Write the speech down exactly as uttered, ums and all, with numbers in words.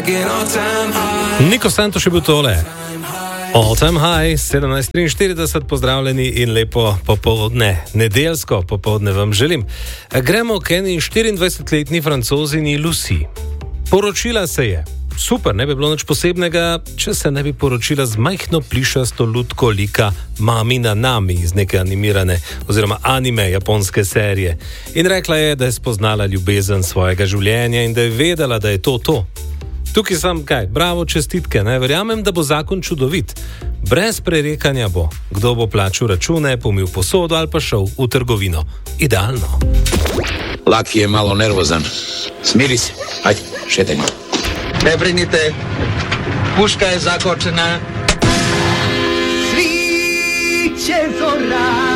Niko Santoš je bil tole. All time high, sedemnajst triinštirideset, pozdravljeni in lepo popoldne, nedeljsko popoldne vam želim. Gremo k eni štiriindvajsetletni Francozini Lucy. Poročila se je. Super, ne bi bilo nič posebnega, če se ne bi poročila z majhno plišasto lutko lika Mami na Nami iz neke animirane oziroma anime japonske serije. In rekla je, da je spoznala ljubezen svojega življenja in da je vedela, da je to to. Tukaj sem kaj, bravo, čestitke, ne? Verjamem, da bo zakon čudovit. Brez prerekanja bo, kdo bo plačal račune, pomil posodo ali pa šel v trgovino. Idealno. Laki je malo nervozan. Smiri se, ajde, šetajmo. Ne brinite, puška je zakočena. Sviće zora.